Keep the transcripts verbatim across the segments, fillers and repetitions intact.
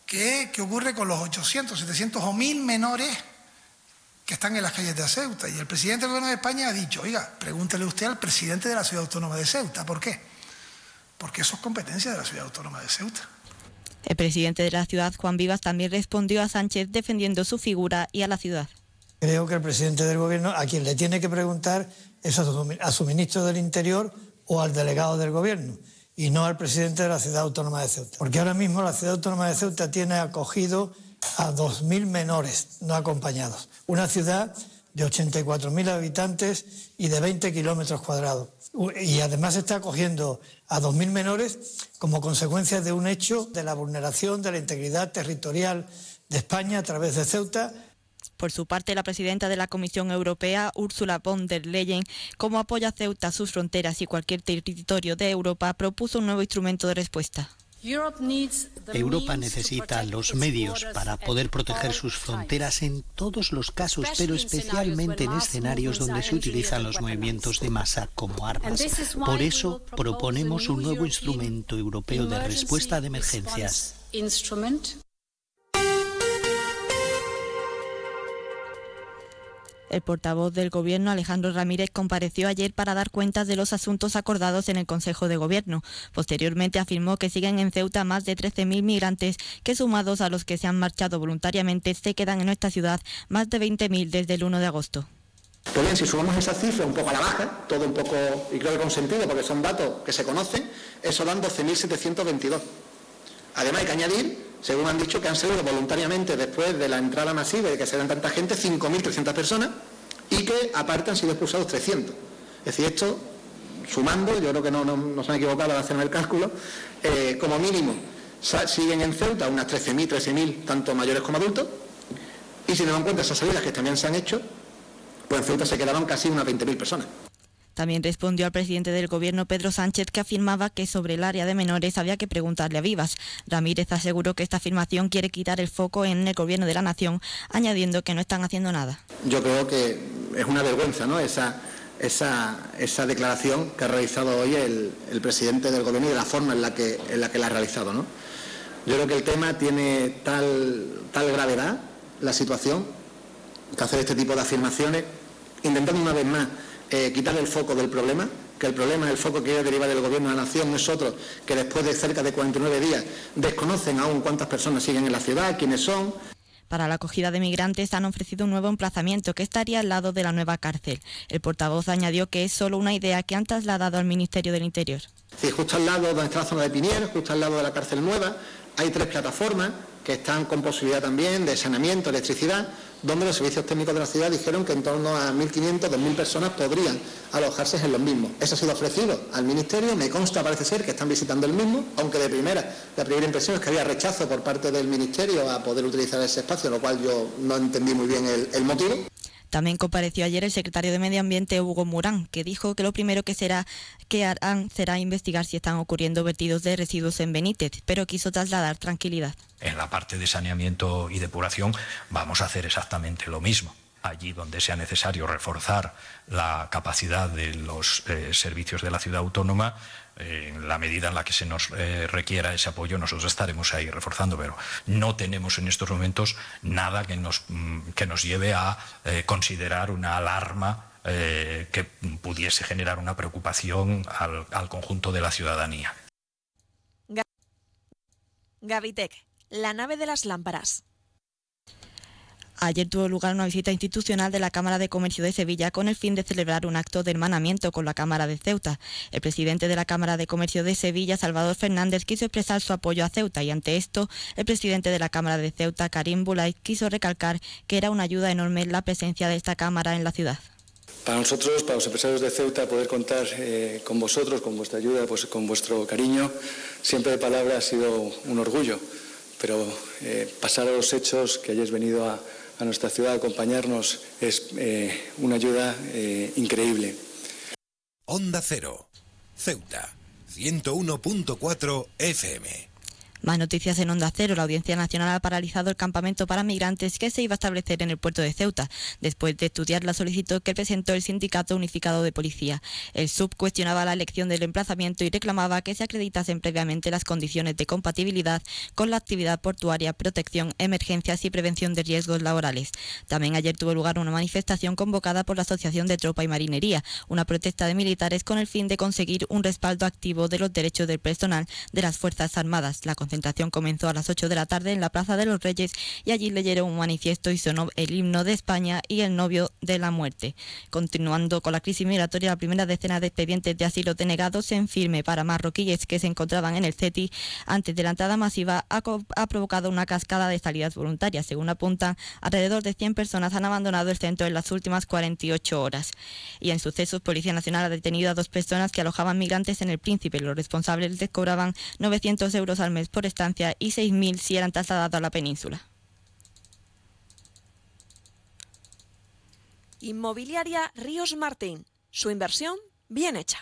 ¿Qué, qué ocurre con los ochocientos, setecientos o mil menores que están en las calles de Ceuta? Y el presidente del Gobierno de España ha dicho, oiga, pregúntele usted al presidente de la Ciudad Autónoma de Ceuta. ¿Por qué? Porque eso es competencia de la Ciudad Autónoma de Ceuta. El presidente de la ciudad, Juan Vivas, también respondió a Sánchez defendiendo su figura y a la ciudad. Creo que el presidente del Gobierno, a quien le tiene que preguntar es a su, a su ministro del Interior o al delegado del Gobierno, y no al presidente de la Ciudad Autónoma de Ceuta. Porque ahora mismo la Ciudad Autónoma de Ceuta tiene acogido a dos mil menores no acompañados. Una ciudad de ochenta y cuatro mil habitantes y de veinte kilómetros cuadrados. Y además está acogiendo a dos mil menores como consecuencia de un hecho de la vulneración de la integridad territorial de España a través de Ceuta. Por su parte, la presidenta de la Comisión Europea, Ursula von der Leyen, como apoya a Ceuta, sus fronteras y cualquier territorio de Europa, propuso un nuevo instrumento de respuesta. Europa necesita los medios para poder proteger sus fronteras en todos los casos, pero especialmente en escenarios donde se utilizan los movimientos de masa como armas. Por eso proponemos un nuevo instrumento europeo de respuesta de emergencias. El portavoz del Gobierno, Alejandro Ramírez, compareció ayer para dar cuentas de los asuntos acordados en el Consejo de Gobierno. Posteriormente afirmó que siguen en Ceuta más de trece mil migrantes que, sumados a los que se han marchado voluntariamente, se quedan en nuestra ciudad más de veinte mil desde el uno de agosto. Pues bien, si sumamos esa cifra un poco a la baja, todo un poco, y creo que con sentido, porque son datos que se conocen, eso dan doce mil setecientos veintidós. Además hay que añadir, según han dicho, que han salido voluntariamente después de la entrada masiva y de que se dan tanta gente, cinco mil trescientas personas, y que aparte han sido expulsados trescientos. Es decir, esto, sumando, yo creo que no, no, no se han equivocado al hacerme el cálculo, eh, como mínimo siguen en Ceuta unas trece mil, trece mil, tanto mayores como adultos, y si nos dan cuenta esas salidas que también se han hecho, pues en Ceuta se quedaron casi unas veinte mil personas. También respondió al presidente del Gobierno, Pedro Sánchez, que afirmaba que sobre el área de menores había que preguntarle a Vivas. Ramírez aseguró que esta afirmación quiere quitar el foco en el Gobierno de la Nación, añadiendo que no están haciendo nada. Yo creo que es una vergüenza, ¿no?, esa, esa, esa declaración que ha realizado hoy el, el presidente del Gobierno y de la forma en la que, en la, que la ha realizado, ¿no? Yo creo que el tema tiene tal, tal gravedad, la situación, que hacer este tipo de afirmaciones, intentando una vez más Eh, quitar el foco del problema, que el problema, el foco que debe derivar del Gobierno de la Nación, es otro, que después de cerca de cuarenta y nueve días desconocen aún cuántas personas siguen en la ciudad, quiénes son. Para la acogida de migrantes han ofrecido un nuevo emplazamiento que estaría al lado de la nueva cárcel. El portavoz añadió que es solo una idea que han trasladado al Ministerio del Interior. Sí, justo al lado donde está la zona de Pinier, justo al lado de la cárcel nueva, hay tres plataformas que están con posibilidad también de saneamiento, electricidad, donde los servicios técnicos de la ciudad dijeron que en torno a mil quinientas, dos mil personas podrían alojarse en los mismos. Eso ha sido ofrecido al Ministerio, me consta, parece ser, que están visitando el mismo, aunque de primera, la primera impresión es que había rechazo por parte del Ministerio a poder utilizar ese espacio, lo cual yo no entendí muy bien el, el motivo. También compareció ayer el secretario de Medio Ambiente, Hugo Murán, que dijo que lo primero que será que harán será investigar si están ocurriendo vertidos de residuos en Benítez, pero quiso trasladar tranquilidad. En la parte de saneamiento y depuración vamos a hacer exactamente lo mismo. Allí donde sea necesario reforzar la capacidad de los eh, servicios de la ciudad autónoma, eh, en la medida en la que se nos eh, requiera ese apoyo, nosotros estaremos ahí reforzando, pero no tenemos en estos momentos nada que nos, que nos lleve a eh, considerar una alarma eh, que pudiese generar una preocupación al, al conjunto de la ciudadanía. Gavitec, la nave de las lámparas. Ayer tuvo lugar una visita institucional de la Cámara de Comercio de Sevilla con el fin de celebrar un acto de hermanamiento con la Cámara de Ceuta. El presidente de la Cámara de Comercio de Sevilla, Salvador Fernández, quiso expresar su apoyo a Ceuta y ante esto, el presidente de la Cámara de Ceuta, Karim Boulay, quiso recalcar que era una ayuda enorme la presencia de esta Cámara en la ciudad. Para nosotros, para los empresarios de Ceuta, poder contar eh, con vosotros, con vuestra ayuda, pues con vuestro cariño, siempre de palabra ha sido un orgullo, pero eh, pasar a los hechos, que hayáis venido a a nuestra ciudad a acompañarnos, es eh, una ayuda eh, increíble. Onda Cero, Ceuta, ciento uno punto cuatro F M. Más noticias en Onda Cero. La Audiencia Nacional ha paralizado el campamento para migrantes que se iba a establecer en el puerto de Ceuta, después de estudiar la solicitud que presentó el Sindicato Unificado de Policía. El S U P cuestionaba la elección del emplazamiento y reclamaba que se acreditasen previamente las condiciones de compatibilidad con la actividad portuaria, protección, emergencias y prevención de riesgos laborales. También ayer tuvo lugar una manifestación convocada por la Asociación de Tropa y Marinería, una protesta de militares con el fin de conseguir un respaldo activo de los derechos del personal de las Fuerzas Armadas. La La concentración comenzó a las ocho de la tarde en la Plaza de los Reyes y allí leyeron un manifiesto y sonó el himno de España y el novio de la muerte. Continuando con la crisis migratoria, la primera decena de expedientes de asilo denegados en firme para marroquíes que se encontraban en el CETI antes de la entrada masiva ha, ha provocado una cascada de salidas voluntarias. Según apuntan, alrededor de cien personas han abandonado el centro en las últimas cuarenta y ocho horas. Y en sucesos, Policía Nacional ha detenido a dos personas que alojaban migrantes en el Príncipe. Los responsables les cobraban novecientos euros al mes por estancia y seis mil si eran trasladados a la península. Inmobiliaria Ríos Martín. Su inversión bien hecha.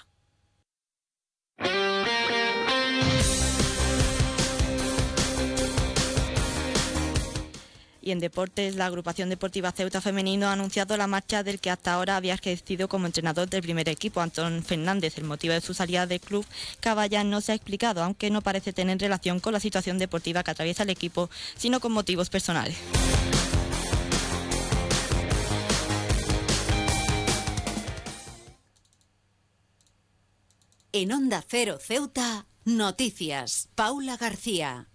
Y en deportes, la agrupación deportiva Ceuta Femenino ha anunciado la marcha del que hasta ahora había ejercido como entrenador del primer equipo, Antón Fernández. El motivo de su salida del club Caballa no se ha explicado, aunque no parece tener relación con la situación deportiva que atraviesa el equipo, sino con motivos personales. En Onda Cero Ceuta, noticias. Paula García.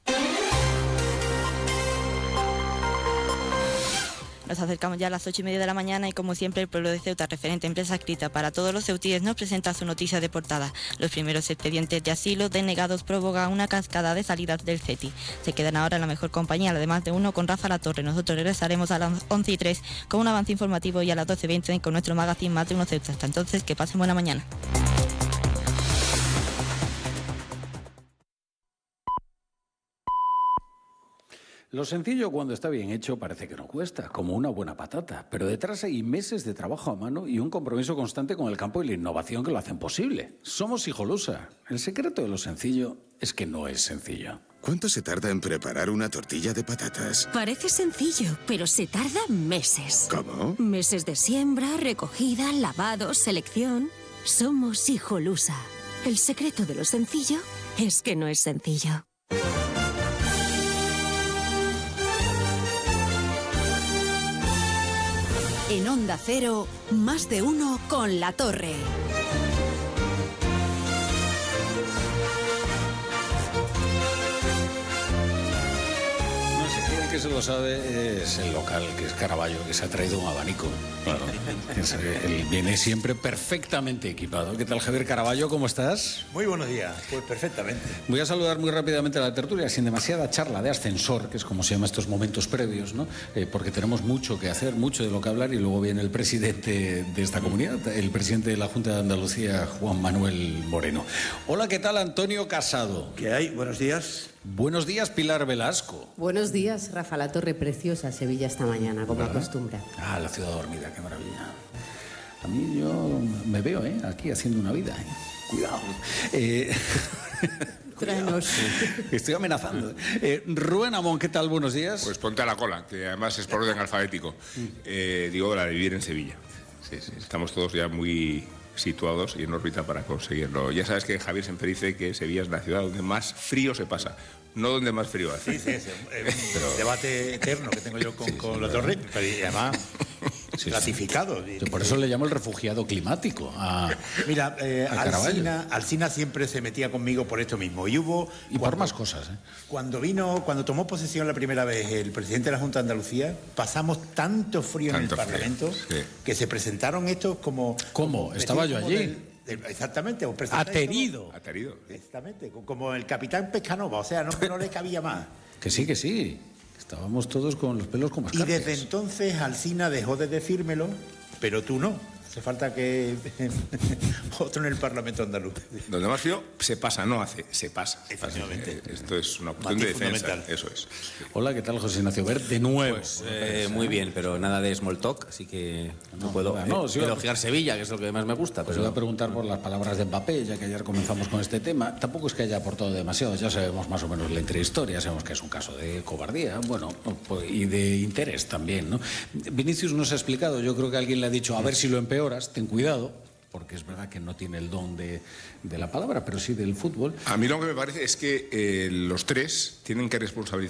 Nos acercamos ya a las ocho y media de la mañana y, como siempre, el pueblo de Ceuta, referente empresa escrita para todos los ceutíes, nos presenta su noticia de portada. Los primeros expedientes de asilo denegados provocan una cascada de salidas del CETI. Se quedan ahora en la mejor compañía, además de uno con Rafa Latorre. Nosotros regresaremos a las once y tres con un avance informativo y a las doce y veinte con nuestro magazine Más de Uno Ceuta. Hasta entonces, que pasen buena mañana. Lo sencillo, cuando está bien hecho, parece que no cuesta, como una buena patata. Pero detrás hay meses de trabajo a mano y un compromiso constante con el campo y la innovación que lo hacen posible. Somos Hijolusa. El secreto de lo sencillo es que no es sencillo. ¿Cuánto se tarda en preparar una tortilla de patatas? Parece sencillo, pero se tarda meses. ¿Cómo? Meses de siembra, recogida, lavado, selección. Somos Hijolusa. El secreto de lo sencillo es que no es sencillo. En Onda Cero, Más de Uno con La Torre. No sé, el que se lo sabe es el local, que es Caravaggio, que se ha traído un abanico. Claro, él viene siempre perfectamente equipado. ¿Qué tal, Javier Caravaggio? ¿Cómo estás? Muy buenos días, pues perfectamente. Voy a saludar muy rápidamente a la tertulia, sin demasiada charla de ascensor, que es como se llama estos momentos previos, ¿no? Eh, porque tenemos mucho que hacer, mucho de lo que hablar, y luego viene el presidente de esta comunidad, el presidente de la Junta de Andalucía, Juan Manuel Moreno. Hola, ¿qué tal, Antonio Casado? ¿Qué hay? Buenos días. Buenos días, Pilar Velasco. Buenos días, Rafa Latorre. Preciosa Sevilla esta mañana, como ¿verdad? Acostumbra. Ah, la ciudad dormida, qué maravilla. A mí yo me veo, ¿eh? Aquí haciendo una vida, ¿eh? Cuidado. Eh... Tráenos. Estoy amenazando. Eh, Rubén Amón, ¿qué tal? Buenos días. Pues ponte a la cola, que además es por orden alfabético. Eh, digo, la de vivir en Sevilla. Sí, sí, estamos todos ya muy situados y en órbita para conseguirlo. Ya sabes que Javier siempre dice que Sevilla es la ciudad donde más frío se pasa, no donde más frío hace. Sí, sí, es un Pero... debate eterno que tengo yo con, sí, con sí, la Torre, pero y además sí, ratificado. Sí. Por eso le llamo el refugiado climático a Mira, eh, a Alsina, Alsina siempre se metía conmigo por esto mismo. Y hubo... Y cuando, por más cosas, ¿eh? Cuando vino, cuando tomó posesión la primera vez el presidente de la Junta de Andalucía, pasamos tanto frío tanto en el Parlamento frío, sí. que se presentaron estos como... ¿Cómo? Como, Estaba yo allí. Del, Exactamente. Aterido. Aterido. Exactamente. Como el capitán Pescanova, o sea, no, no le cabía más. Que sí, que sí. Estábamos todos con los pelos como escarpias. Y desde entonces Alsina dejó de decírmelo, pero tú no. Hace falta que otro en el Parlamento andaluz. Donde más frío se pasa, no hace, se pasa. Efectivamente. Esto es una cuestión de defensa. Eso es. Hola, ¿qué tal, José Ignacio Bert? De nuevo. Pues, eh, muy bien, pero nada de small talk, así que no, no puedo no, eh, elogiar Sevilla, que es lo que más me gusta. Pero... Os voy a preguntar por las palabras de Mbappé, ya que ayer comenzamos con este tema. Tampoco es que haya aportado demasiado, ya sabemos más o menos la intrahistoria, sabemos que es un caso de cobardía, bueno, y de interés también, ¿no? Vinicius nos ha explicado, yo creo que alguien le ha dicho, a ver si lo empeoras, ten cuidado, porque es verdad que no tiene el don de, de la palabra, pero sí del fútbol. A mí lo que me parece es que eh, los tres tienen que responsabilizar